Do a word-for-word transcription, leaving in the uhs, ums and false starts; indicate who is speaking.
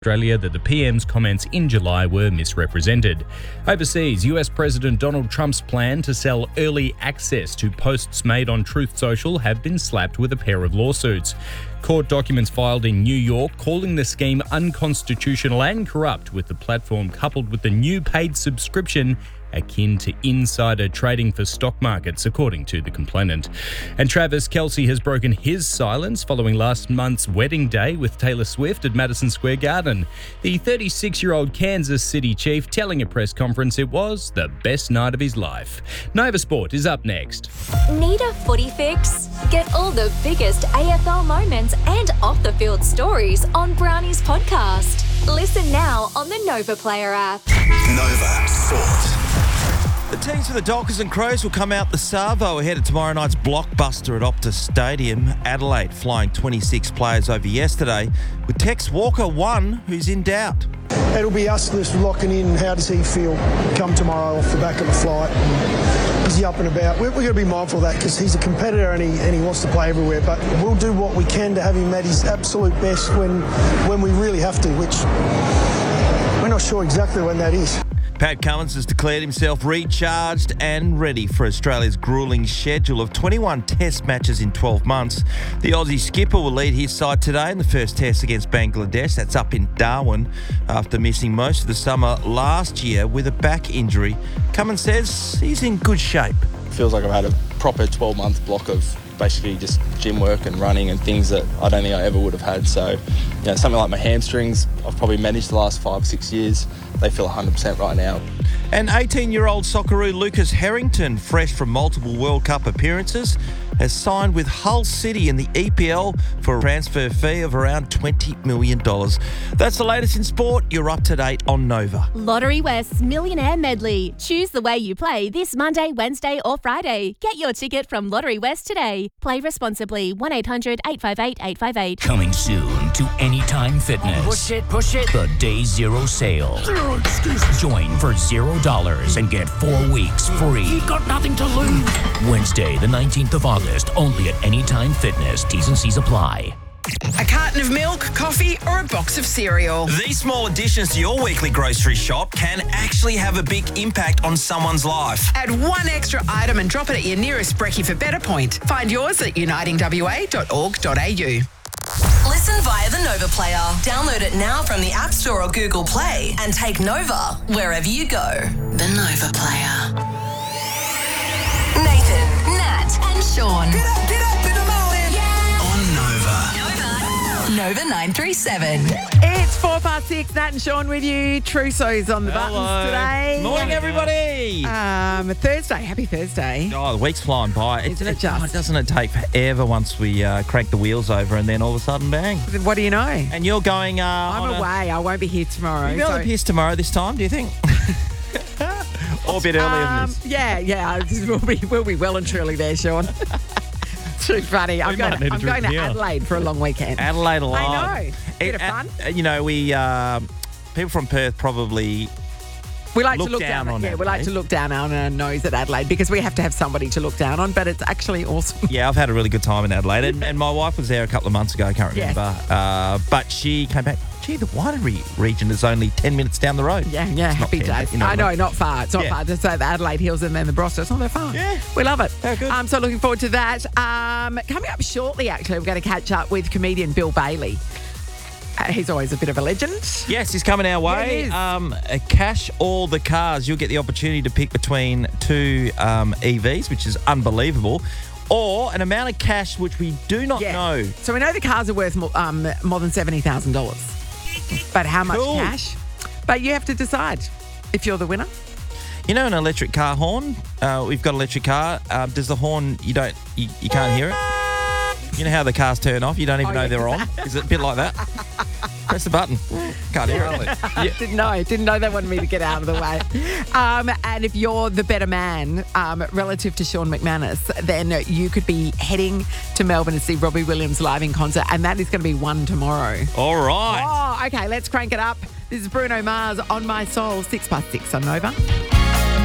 Speaker 1: Australia that the P M's comments in July were misrepresented. Overseas, U S President Donald Trump's plan to sell early access to posts made on Truth Social have been slapped with a pair of lawsuits. Court documents filed in New York calling the scheme unconstitutional and corrupt, with the platform coupled with the new paid subscription akin to insider trading for stock markets, according to the complainant. And Travis Kelce has broken his silence following last month's wedding day with Taylor Swift at Madison Square Garden. The thirty-six-year-old Kansas City Chief telling a press conference it was the best night of his life. Nova Sport is up next.
Speaker 2: Need a footy fix? Get all the biggest A F L moments and off-the-field stories on Brownie's podcast. Listen now on the Nova Player app.
Speaker 3: Nova Sport.
Speaker 4: The teams for the Dockers and Crows will come out the Savo ahead of tomorrow night's blockbuster at Optus Stadium. Adelaide flying twenty-six players over yesterday, with Tex Walker one who's in doubt.
Speaker 5: It'll be us just locking in how does he feel come tomorrow off the back of the flight. Is he up and about? We're, we're going to be mindful of that because he's a competitor and he, and he wants to play everywhere, but we'll do what we can to have him at his absolute best when, when we really have to, which we're not sure exactly when that is.
Speaker 4: Pat Cummins has declared himself recharged and ready for Australia's gruelling schedule of twenty-one test matches in twelve months. The Aussie skipper will lead his side today in the first test against Bangladesh. That's up in Darwin after missing most of the summer last year with a back injury. Cummins says he's in good shape.
Speaker 6: Feels like I've had a proper twelve-month block of basically just gym work and running and things that I don't think I ever would have had. So, you know, something like my hamstrings, I've probably managed the last five, six years. They feel one hundred percent right now.
Speaker 4: And eighteen-year-old Socceroo Lucas Harrington, fresh from multiple World Cup appearances, has signed with Hull City in the E P L for a transfer fee of around twenty million dollars. That's the latest in sport. You're up to date on Nova.
Speaker 7: Lottery West's Millionaire Medley. Choose the way you play this Monday, Wednesday or Friday. Get your ticket from Lottery West today. Play responsibly. one eight hundred eight five eight eight five eight.
Speaker 3: Coming soon to Anytime Fitness.
Speaker 8: Push it, push it.
Speaker 3: The Day Zero Sale.
Speaker 8: Zero excuses.
Speaker 3: Join for zero dollars and get four weeks free.
Speaker 8: You've got nothing to lose.
Speaker 3: Wednesday, the nineteenth of August, only at Anytime Fitness. T's and C's apply.
Speaker 9: A carton of milk, coffee, or a box of cereal.
Speaker 4: These small additions to your weekly grocery shop can actually have a big impact on someone's life.
Speaker 9: Add one extra item and drop it at your nearest brekkie for Better Point. Find yours at uniting w a dot org dot a u.
Speaker 10: Listen via the Nova Player. Download it now from the App Store or Google Play and take Nova wherever you go. The Nova Player. Nathan, Nat, and Sean.
Speaker 9: Get up, get up in the morning.
Speaker 10: Yeah.
Speaker 3: On Nova.
Speaker 10: Nova. Nova nine three seven.
Speaker 9: It's four past six. Nat and Sean with you. Trousseau's on the
Speaker 4: Hello.
Speaker 9: buttons today.
Speaker 4: Morning, everybody.
Speaker 9: Um, Thursday. Happy Thursday.
Speaker 4: Oh, the week's flying by.
Speaker 9: Isn't it just?
Speaker 4: Oh, doesn't it take forever once we uh, crank the wheels over and then all of a sudden, bang.
Speaker 9: What do you know?
Speaker 4: And you're going... Uh,
Speaker 9: I'm
Speaker 4: on
Speaker 9: away.
Speaker 4: A,
Speaker 9: I won't be here tomorrow.
Speaker 4: you'll be on
Speaker 9: so-
Speaker 4: the piss tomorrow this time, do you think? Or a bit earlier than
Speaker 9: Um,
Speaker 4: this.
Speaker 9: yeah, yeah. We'll be, we'll be well and truly there, Sean. Too funny. I'm
Speaker 1: We
Speaker 9: going,
Speaker 1: might need
Speaker 9: to,
Speaker 1: a
Speaker 9: I'm
Speaker 1: drink
Speaker 9: going to
Speaker 1: here.
Speaker 9: Adelaide for a long weekend.
Speaker 4: Adelaide alive.
Speaker 9: I know. Bit of
Speaker 4: It-
Speaker 9: fun.
Speaker 4: uh, you know, we... Uh, people from Perth probably...
Speaker 9: We like
Speaker 4: Look
Speaker 9: to look
Speaker 4: down
Speaker 9: down,
Speaker 4: on
Speaker 9: yeah, we like
Speaker 4: Adelaide.
Speaker 9: to look down on our nose at Adelaide because we have to have somebody to look down on, but it's actually awesome.
Speaker 4: Yeah, I've had a really good time in Adelaide. And, and my wife was there a couple of months ago, I can't
Speaker 9: Yes.
Speaker 4: remember. Uh, but she came back. Gee, the winery region is only ten minutes down the road.
Speaker 9: Yeah, yeah,
Speaker 4: It's not
Speaker 9: happy
Speaker 4: ten,
Speaker 9: days.
Speaker 4: but you know
Speaker 9: I
Speaker 4: what
Speaker 9: know,
Speaker 4: I mean.
Speaker 9: not far. It's not
Speaker 4: Yeah.
Speaker 9: far. Just so the Adelaide Hills and then the Barossa. It's not that far.
Speaker 4: Yeah.
Speaker 9: We love it.
Speaker 4: Yeah, good.
Speaker 9: Um, so looking forward to that. Um, coming up shortly, actually, we're going to catch up with comedian Bill Bailey. Uh, he's always a bit of a legend.
Speaker 4: Yes, he's coming our
Speaker 9: Yeah, he
Speaker 4: way.
Speaker 9: is.
Speaker 4: um, uh, cash all the cars. You'll get the opportunity to pick between two um, E Vs, which is unbelievable, or an amount of cash which we do not
Speaker 9: Yeah.
Speaker 4: know.
Speaker 9: So we know the cars are worth more, um, more than seventy thousand dollars. But how much
Speaker 4: Cool.
Speaker 9: cash? But you have to decide if you're the winner.
Speaker 4: You know an electric car horn? Uh, we've got an electric car. Um, does the horn, you don't, you, you can't hear it? You know how the cars turn off? You don't even
Speaker 9: Oh,
Speaker 4: know
Speaker 9: yeah.
Speaker 4: they're on? Is it a bit like that? Press the button. Can't hear it.
Speaker 9: Didn't know. Didn't know they wanted me to get out of the way. Um, and if you're the better man um, relative to Sean McManus, then you could be heading to Melbourne to see Robbie Williams live in concert, and that is going to be one tomorrow.
Speaker 4: All right.
Speaker 9: Oh, okay. Let's crank it up. This is Bruno Mars, On My Soul, six past six on Nova.